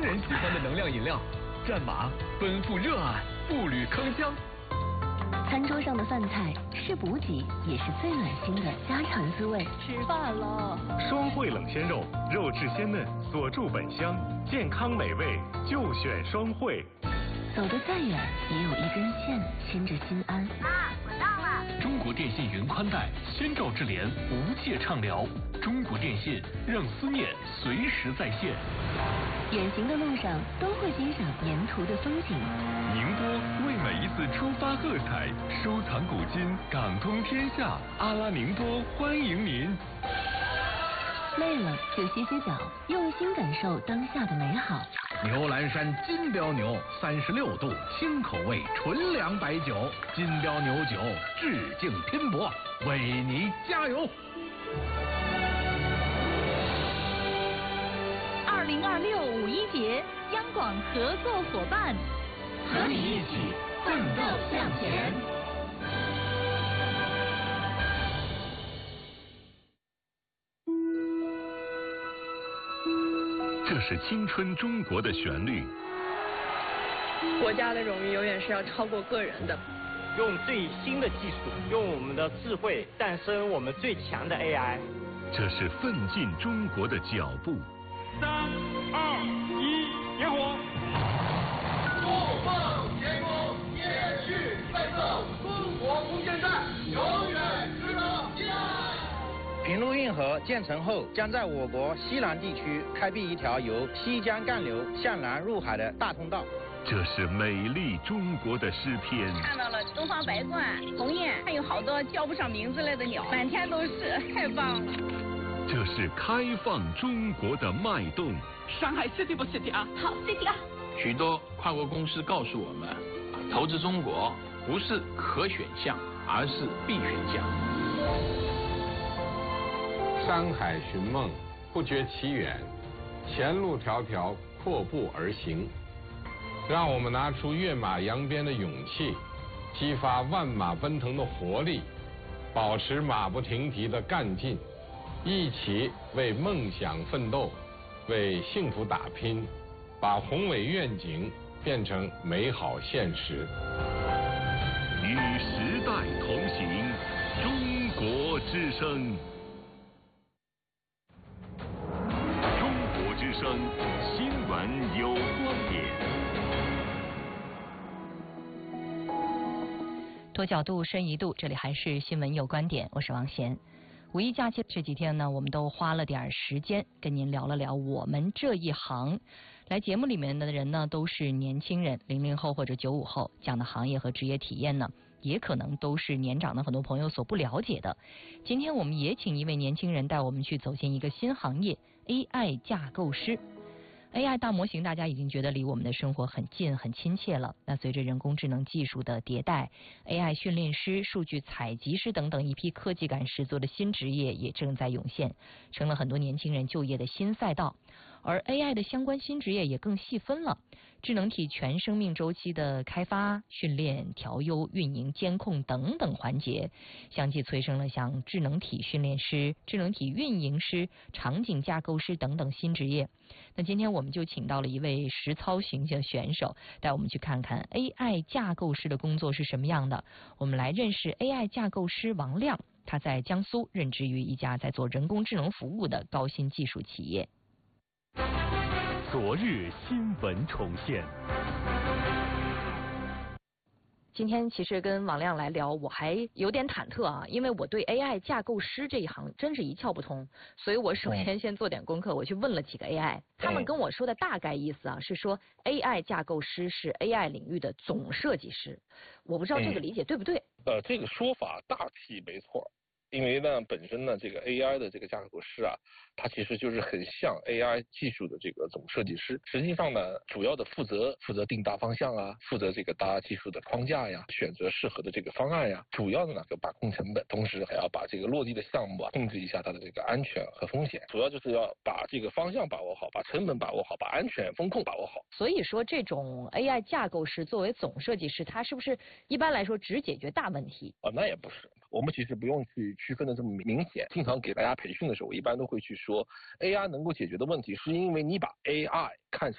人喜欢的能量饮料，战马奔赴热爱，步履铿锵。 餐桌上的饭菜是补给，也是最暖心的家常滋味。 吃饭了。 双汇冷鲜肉，肉质鲜嫩，锁住本香，健康美味就选双汇。 走得再远，也有一根线牵着心安。 妈，我到了。 中国电信云宽带，千兆智联，无界畅聊。中国电信让思念随时在线。 远行的路上都会欣赏沿途的风景。 宁波为每一次出发喝彩，收藏古今，港通天下。阿拉宁波欢迎您。 累了就歇歇脚，用心感受当下的美好。 牛栏山金标牛，36度清口味纯粮白酒，金标牛酒致敬拼搏，为你加油。 2026五一节，央广合作伙伴， 和你一起奋斗向前。 这是青春中国的旋律。 国家的荣誉永远是要超过个人的。 用最新的技术，用我们的智慧诞生我们最强的 AI。 这是奋进中国的脚步。 3、2、1，点火！ 怒放天空，烈去奋斗，中国空间站永远值得信赖。 平陆运河建成后，将在我国西南地区开辟一条由西江干流向南入海的大通道。 这是美丽中国的诗篇。 看到了东方白鹳、鸿雁，还有好多叫不上名字来的鸟，满天都是，太棒了。 这是开放中国的脉动。 上海 City 不 City 啊？ 好 City 啊！ 许多跨国公司告诉我们，投资中国不是可选项，而是必选项。 山海寻梦，不觉其远；前路迢迢，阔步而行。让我们拿出跃马扬鞭的勇气，激发万马奔腾的活力，保持马不停蹄的干劲，一起为梦想奋斗，为幸福打拼，把宏伟愿景变成美好现实。 与时代同行，中国之声。中国之声，新闻有观点。 多角度，深一度，这里还是新闻有观点，我是王贤。五一假期这几天呢，我们都花了点时间跟您聊了聊我们这一行。来节目里面的人呢，都是年轻人，00后或者95后，讲的行业和职业体验呢，也可能都是年长的很多朋友所不了解的。今天我们也请一位年轻人带我们去走进一个新行业 ——AI 架构师。AI 大模型大家已经觉得离我们的生活很近很亲切了。那随着人工智能技术的迭代， AI 训练师、数据采集师等等一批科技感十足的新职业也正在涌现，成了很多年轻人就业的新赛道。而 AI 的相关新职业也更细分了，智能体全生命周期的开发、训练、调优、运营、监控等等环节，相继催生了像智能体训练师、智能体运营师、场景架构师等等新职业。那今天我们就请到了一位实操型的选手，带我们去看看 AI 架构师的工作是什么样的。我们来认识 AI 架构师王亮，他在江苏任职于一家在做人工智能服务的高新技术企业。 昨日新闻重现。 今天其实跟王亮来聊，我还有点忐忑啊，因为我对 AI 架构师这一行真是一窍不通，所以我首先做点功课，我去问了几个 AI， 他们跟我说的大概意思啊是说 AI 架构师是 AI 领域的总设计师，我不知道这个理解对不对？ 这个说法大体没错。因为呢，本身呢，这个 AI 的这个架构师啊，它其实就是很像 AI 技术的这个总设计师。实际上呢，主要的负责定大方向啊，负责这个搭技术的框架呀，选择适合的这个方案呀，主要的呢就把控成本，同时还要把这个落地的项目啊控制一下它的这个安全和风险。主要就是要把这个方向把握好，把成本把握好，把安全风控把握好。 所以说，这种 AI 架构师作为总设计师，他是不是一般来说只解决大问题？ 那也不是。我们其实不用去区分的这么明显。经常给大家培训的时候，我一般都会去说 ，AI 能够解决的问题，是因为你把 AI 看成